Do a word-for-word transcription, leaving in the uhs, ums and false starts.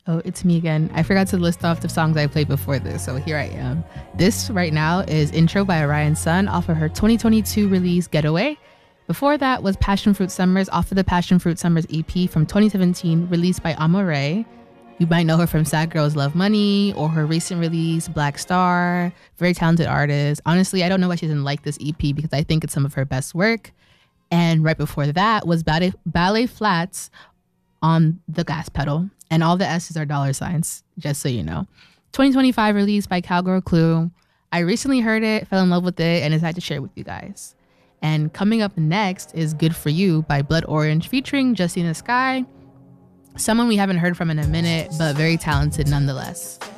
Oh, it's me again. I forgot to list off the songs I played before this, so here I am. This right now is Intro by Orion Sun off of her twenty twenty-two release Getaway. Before that was Passion Fruit Summers off of the Passion Fruit Summers E P from twenty seventeen, released by Amore. You might know her from Sad Girls Love Money or her recent release Black Star. Very talented artist. Honestly, I don't know why she didn't like this E P because I think it's some of her best work. And right before that was Ballet, Ballet Flats on the Gas Pedal. And all the S's are dollar signs, just so you know. twenty twenty-five release by Cowgirl Clue. I recently heard it, fell in love with it, and decided to share it with you guys. And coming up next is Good For You by Blood Orange featuring Justina Sky. Someone we haven't heard from in a minute, but very talented nonetheless.